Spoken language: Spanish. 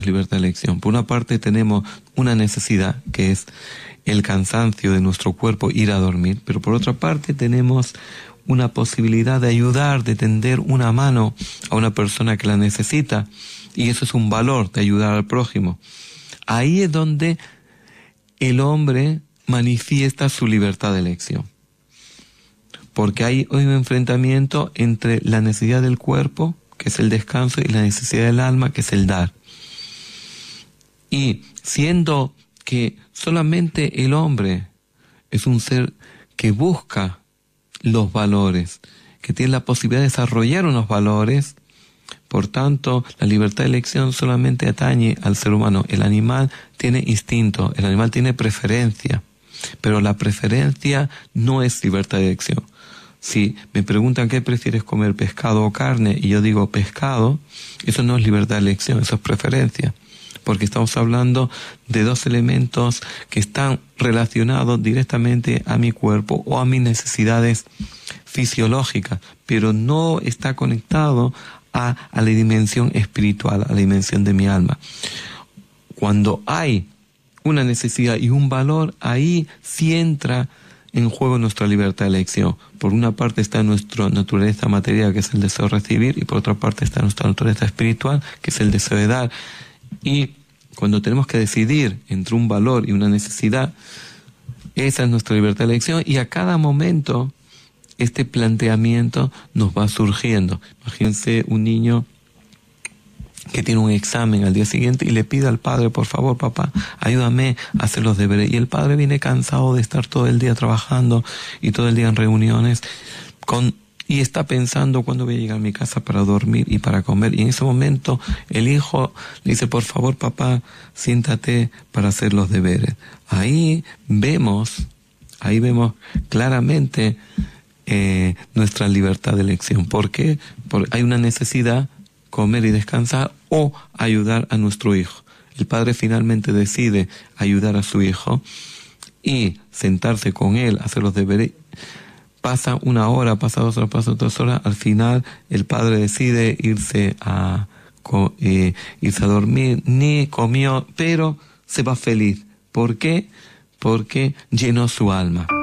libertad de elección. Por una parte tenemos una necesidad, que es el cansancio de nuestro cuerpo, ir a dormir, pero por otra parte tenemos una posibilidad de ayudar, de tender una mano a una persona que la necesita, y eso es un valor, de ayudar al prójimo. Ahí es donde el hombre manifiesta su libertad de elección. Porque hay un enfrentamiento entre la necesidad del cuerpo, que es el descanso, y la necesidad del alma, que es el dar. Y siendo que solamente el hombre es un ser que busca los valores, que tiene la posibilidad de desarrollar unos valores, por tanto, la libertad de elección solamente atañe al ser humano. El animal tiene instinto, el animal tiene preferencia, pero la preferencia no es libertad de elección. Si me preguntan qué prefieres comer, pescado o carne, y yo digo pescado, eso no es libertad de elección, eso es preferencia. Porque estamos hablando de dos elementos que están relacionados directamente a mi cuerpo o a mis necesidades fisiológicas, pero no está conectado a la dimensión espiritual, a la dimensión de mi alma. Cuando hay una necesidad y un valor, ahí sí entra en juego nuestra libertad de elección. Por una parte está nuestra naturaleza material, que es el deseo de recibir, y por otra parte está nuestra naturaleza espiritual, que es el deseo de dar. Y cuando tenemos que decidir entre un valor y una necesidad, esa es nuestra libertad de elección, y a cada momento este planteamiento nos va surgiendo. Imagínense un niño que tiene un examen al día siguiente y le pide al padre: por favor, papá, ayúdame a hacer los deberes. Y el padre viene cansado de estar todo el día trabajando y todo el día en reuniones, y está pensando cuándo voy a llegar a mi casa para dormir y para comer. Y en ese momento el hijo le dice: por favor, papá, siéntate para hacer los deberes. Ahí vemos claramente nuestra libertad de elección. ¿Por qué? Porque hay una necesidad, comer y descansar, o ayudar a nuestro hijo. El padre finalmente decide ayudar a su hijo y sentarse con él, hacer los deberes. Pasa una hora, pasa 2 horas, pasa 3 horas. Al final el padre decide irse a dormir. Ni comió, pero se va feliz. ¿Por qué? Porque llenó su alma.